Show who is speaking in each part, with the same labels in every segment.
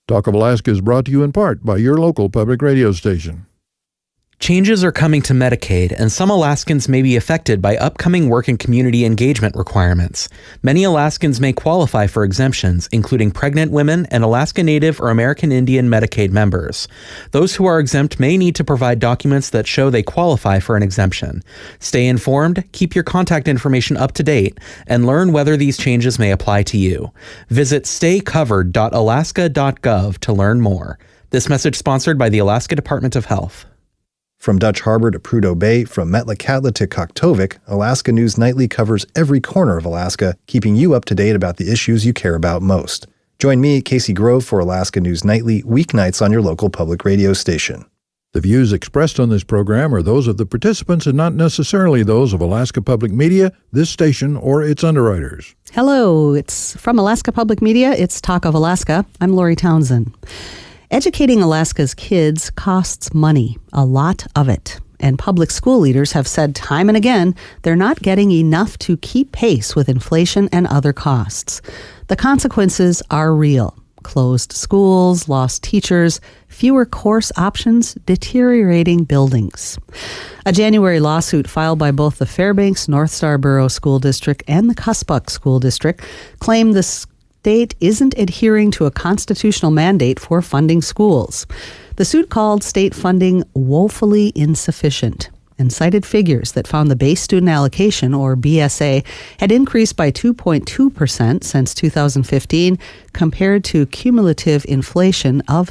Speaker 1: Talk of Alaska is brought to you in part by your local public radio station.
Speaker 2: Changes are coming to Medicaid, and some Alaskans may be affected by upcoming work and community engagement requirements. Many Alaskans may qualify for exemptions, including pregnant women and Alaska Native or American Indian Medicaid members. Those who are exempt may need to provide documents that show they qualify for an exemption. Stay informed, keep your contact information up to date, and learn whether these changes may apply to you. Visit staycovered.alaska.gov to learn more. This message sponsored by the Alaska Department of Health.
Speaker 3: From Dutch Harbor to Prudhoe Bay, from Metlakatla to Koktovik, Alaska News Nightly covers every corner of Alaska, keeping you up to date about the issues you care about most. Join me, Casey Grove, for Alaska News Nightly, weeknights on your local public radio station.
Speaker 1: The views expressed on this program are those of the participants and not necessarily those of Alaska Public Media, this station, or its underwriters.
Speaker 4: Hello, it's from Alaska Public Media. It's Talk of Alaska. I'm Lori Townsend. Educating Alaska's kids costs money, a lot of it. And public school leaders have said time and again they're not getting enough to keep pace with inflation and other costs. The consequences are real. Closed schools, lost teachers, fewer course options, deteriorating buildings. A January lawsuit filed by both the Fairbanks North Star Borough School District and the Cuspuk School District claimed the state isn't adhering to a constitutional mandate for funding schools. The suit called state funding woefully insufficient and cited figures that found the base student allocation, or BSA, had increased by 2.2% since 2015 compared to cumulative inflation of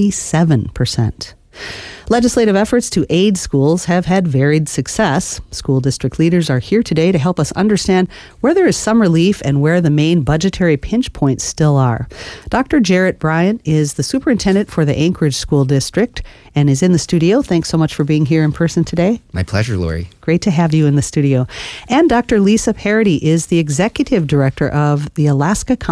Speaker 4: 37%. Legislative efforts to aid schools have had varied success. School district leaders are here today to help us understand where there is some relief and where the main budgetary pinch points still are. Dr. Jarrett Bryant is the superintendent for the Anchorage School District and is in the studio. Thanks so much for being here in person today.
Speaker 5: My pleasure, Lori.
Speaker 4: Great to have you in the studio. And Dr. Lisa Parody is the executive director of the Alaska